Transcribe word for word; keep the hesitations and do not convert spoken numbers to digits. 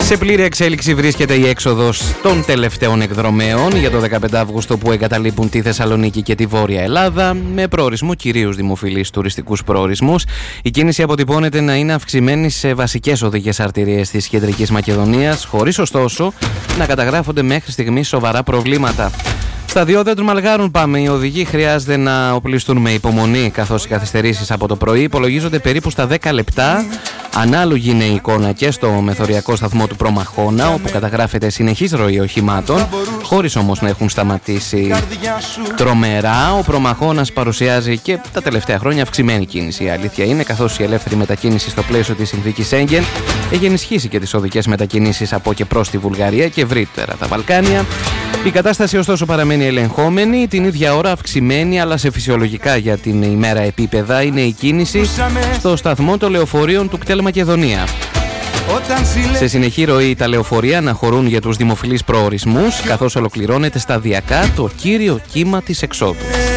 Σε πλήρη εξέλιξη βρίσκεται η έξοδος των τελευταίων εκδρομέων για το δεκαπέντε Αυγούστου που εγκαταλείπουν τη Θεσσαλονίκη και τη Βόρεια Ελλάδα, με προορισμό κυρίως δημοφιλείς τουριστικούς προορισμούς. Η κίνηση αποτυπώνεται να είναι αυξημένη σε βασικές οδικές αρτηρίες της Κεντρικής Μακεδονίας, χωρίς ωστόσο να καταγράφονται μέχρι στιγμής σοβαρά προβλήματα. Στα διόδια του Μαλγάρων πάμε. Οι οδηγοί χρειάζεται να οπλιστούν με υπομονή, καθώς οι καθυστερήσεις από το πρωί υπολογίζονται περίπου στα δέκα λεπτά. Ανάλογη είναι η εικόνα και στο μεθοριακό σταθμό του Προμαχώνα, όπου καταγράφεται συνεχής ροή οχημάτων, χωρίς όμως να έχουν σταματήσει τρομερά. Ο Προμαχώνας παρουσιάζει και τα τελευταία χρόνια αυξημένη κίνηση. Η αλήθεια είναι, καθώς η ελεύθερη μετακίνηση στο πλαίσιο της συνθήκης Σέγγεν έχει ενισχύσει και τις οδικές μετακινήσεις από και προς τη Βουλγαρία και ευρύτερα τα Βαλκάνια. Η κατάσταση ωστόσο παραμένει ελεγχόμενη, την ίδια ώρα αυξημένη, αλλά σε φυσιολογικά για την ημέρα επίπεδα είναι η κίνηση στο σταθμό των λεωφορείων του ΚΤΕΛ Μακεδονία. Σε συνεχή ροή τα λεωφορεία αναχωρούν για τους δημοφιλείς προορισμούς, καθώς ολοκληρώνεται σταδιακά το κύριο κύμα της εξόδου.